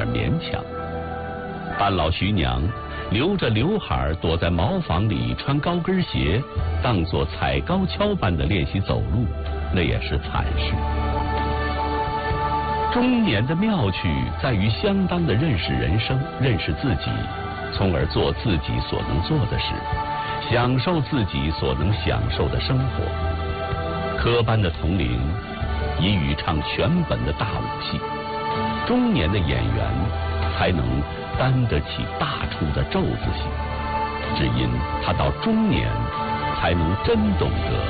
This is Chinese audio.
点勉强。半老徐娘留着刘海躲在茅房里穿高跟鞋，当作踩高跷般的练习走路，那也是惨事。中年的妙趣在于相当的认识人生，认识自己，从而做自己所能做的事，享受自己所能享受的生活。科班的童龄已语唱全本的大武戏，中年的演员才能担得起大出的咒子戏，只因他到中年才能真懂得